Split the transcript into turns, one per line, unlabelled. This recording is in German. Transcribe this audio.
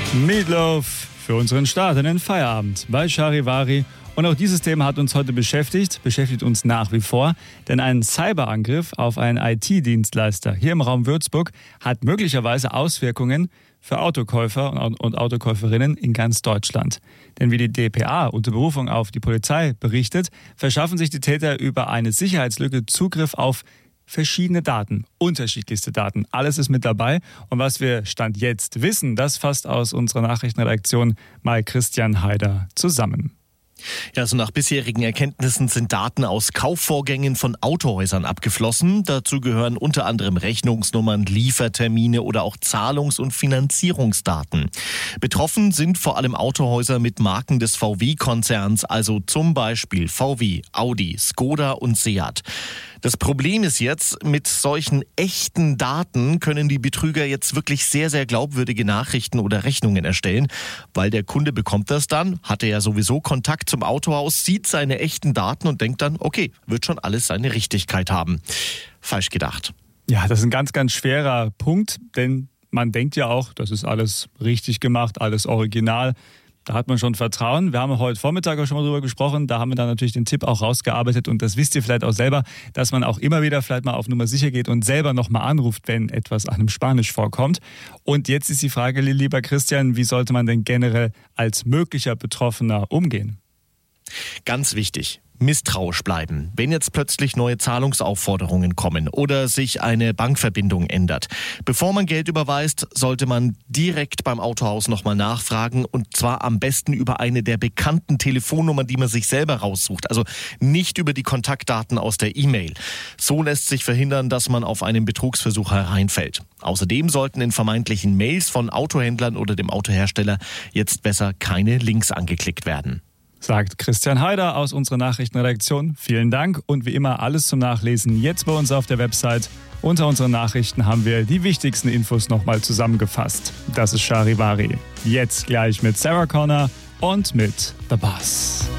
Meatloaf für unseren Start in den Feierabend bei Charivari. Und auch dieses Thema hat uns heute beschäftigt uns nach wie vor, denn ein Cyberangriff auf einen IT-Dienstleister hier im Raum Würzburg hat möglicherweise Auswirkungen für Autokäufer und Autokäuferinnen in ganz Deutschland. Denn wie die dpa unter Berufung auf die Polizei berichtet, verschaffen sich die Täter über eine Sicherheitslücke Zugriff auf verschiedene Daten, unterschiedlichste Daten. Alles ist mit dabei. Und was wir Stand jetzt wissen, das fasst aus unserer Nachrichtenredaktion mal Christian Haider zusammen.
Ja, also nach bisherigen Erkenntnissen sind Daten aus Kaufvorgängen von Autohäusern abgeflossen. Dazu gehören unter anderem Rechnungsnummern, Liefertermine oder auch Zahlungs- und Finanzierungsdaten. Betroffen sind vor allem Autohäuser mit Marken des VW-Konzerns, also zum Beispiel VW, Audi, Skoda und Seat. Das Problem ist jetzt, mit solchen echten Daten können die Betrüger jetzt wirklich sehr, sehr glaubwürdige Nachrichten oder Rechnungen erstellen, weil der Kunde bekommt das dann, hat er ja sowieso Kontakt zum Autohaus, sieht seine echten Daten und denkt dann, okay, wird schon alles seine Richtigkeit haben. Falsch gedacht.
Ja, das ist ein ganz, ganz schwerer Punkt, denn man denkt ja auch, das ist alles richtig gemacht, alles original. Da hat man schon Vertrauen. Wir haben heute Vormittag auch schon mal drüber gesprochen. Da haben wir dann natürlich den Tipp auch rausgearbeitet. Und das wisst ihr vielleicht auch selber, dass man auch immer wieder vielleicht mal auf Nummer sicher geht und selber nochmal anruft, wenn etwas einem Spanisch vorkommt. Und jetzt ist die Frage, lieber Christian, wie sollte man denn generell als möglicher Betroffener umgehen?
Ganz wichtig. Misstrauisch bleiben. Wenn jetzt plötzlich neue Zahlungsaufforderungen kommen oder sich eine Bankverbindung ändert. Bevor man Geld überweist, sollte man direkt beim Autohaus nochmal nachfragen und zwar am besten über eine der bekannten Telefonnummern, die man sich selber raussucht. Also nicht über die Kontaktdaten aus der E-Mail. So lässt sich verhindern, dass man auf einen Betrugsversuch hereinfällt. Außerdem sollten in vermeintlichen Mails von Autohändlern oder dem Autohersteller jetzt besser keine Links angeklickt werden.
Sagt Christian Haider aus unserer Nachrichtenredaktion. Vielen Dank und wie immer alles zum Nachlesen jetzt bei uns auf der Website. Unter unseren Nachrichten haben wir die wichtigsten Infos nochmal zusammengefasst. Das ist Charivari. Jetzt gleich mit Sarah Connor und mit The Boss.